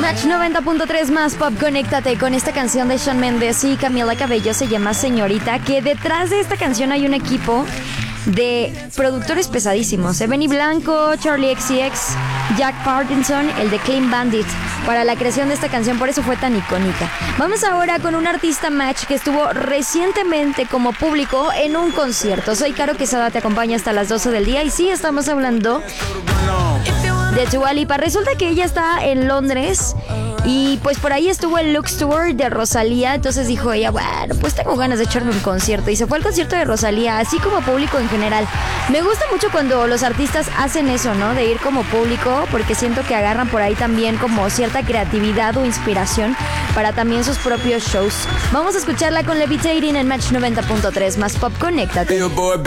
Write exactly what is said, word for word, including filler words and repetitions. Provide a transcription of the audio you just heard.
Match noventa punto tres más Pop, conéctate con esta canción de Shawn Mendes y Camila Cabello, se llama Señorita, que detrás de esta canción hay un equipo de productores pesadísimos. Benny Blanco, Charlie X C X, Jack Parkinson, el de Clean Bandit, para la creación de esta canción, por eso fue tan icónica. Vamos ahora con un artista match que estuvo recientemente como público en un concierto. Soy Caro Quesada, te acompaña hasta las doce del día y sí, estamos hablando de Dua Lipa. Resulta que ella está en Londres y pues por ahí estuvo el Lux Tour de Rosalía. Entonces dijo ella, bueno, pues tengo ganas de echarme un concierto, y se fue al concierto de Rosalía, así como público en general. Me gusta mucho cuando los artistas hacen eso, ¿no? De ir como público, porque siento que agarran por ahí también como cierta creatividad o inspiración para también sus propios shows. Vamos a escucharla con Levitating en Match noventa punto tres más Pop, conéctate.